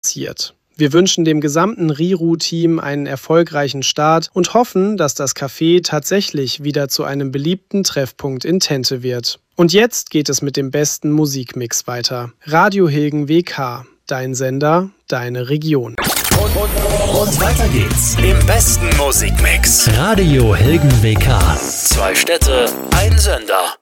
passiert. Wir wünschen dem gesamten Riru-Team einen erfolgreichen Start und hoffen, dass das Café tatsächlich wieder zu einem beliebten Treffpunkt in Tente wird. Und jetzt geht es mit dem besten Musikmix weiter. Radio Hilgen WK, dein Sender, deine Region. Und weiter geht's im besten Musikmix. Radio Hilgen WK. 2 Städte, ein Sender.